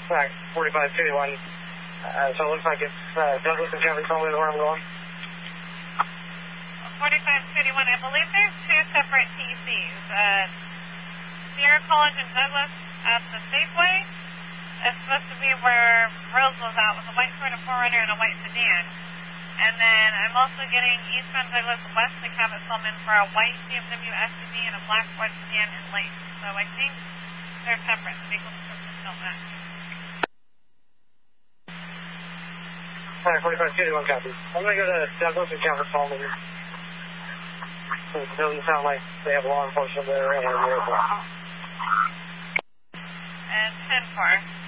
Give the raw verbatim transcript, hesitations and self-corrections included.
Right, forty-five fifty-one. Uh, so it looks like it's uh, Douglas and Jefferson is where I'm going. forty-five fifty-one, I believe there's two separate T Cs. Uh, Sierra College and Douglas at the Safeway is supposed to be where Roseville's at with a white Toyota four runner and a white sedan. And then I'm also getting eastbound Douglas west to Cabot Solomon for a white B M W S U V and a black Ford sedan in late. So I think they're separate. The vehicle descriptions don't match. All right, forty-five fifty-one copy. I'm going to go to Douglas and Cabot Solomon. It doesn't sound like they have law enforcement there and the airport. And ten four.